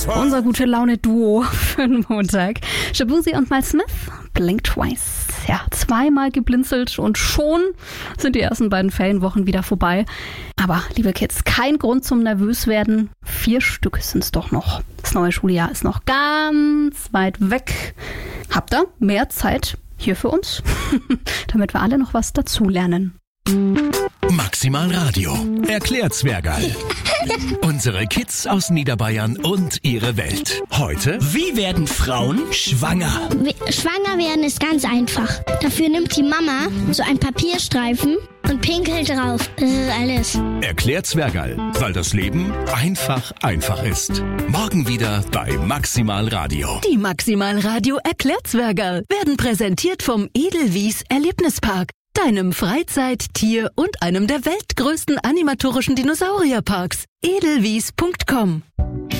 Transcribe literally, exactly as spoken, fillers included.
Unser gute Laune-Duo für den Montag. Shaboozey und Miles Smith, Blink Twice. Ja, zweimal geblinzelt und schon sind die ersten beiden Ferienwochen wieder vorbei. Aber, liebe Kids, kein Grund zum nervös werden. Vier Stück sind es doch noch. Das neue Schuljahr ist noch ganz weit weg. Habt ihr mehr Zeit hier für uns? Damit wir alle noch was dazulernen. Maximal Radio. Erklärt Zwergerl. Unsere Kids aus Niederbayern und ihre Welt. Heute: Wie werden Frauen schwanger? Schwanger werden ist ganz einfach. Dafür nimmt die Mama so einen Papierstreifen und pinkelt drauf. Das ist alles. Erklärt Zwergerl, weil das Leben einfach einfach ist. Morgen wieder bei Maximal Radio. Die Maximal Radio Erklärzwergerl werden präsentiert vom Edelwies Erlebnispark, deinem Freizeit-, Tier- und einem der weltgrößten animatorischen Dinosaurierparks. edelwies punkt com